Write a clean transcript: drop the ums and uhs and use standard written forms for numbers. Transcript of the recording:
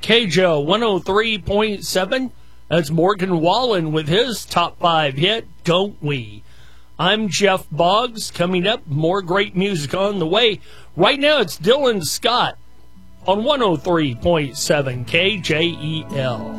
KJO 103.7. That's Morgan Wallen with his top 5 hit, Don't We? I'm Jeff Boggs. Coming up, more great music on the way. Right now, it's Dylan Scott on 103.7 KJEL.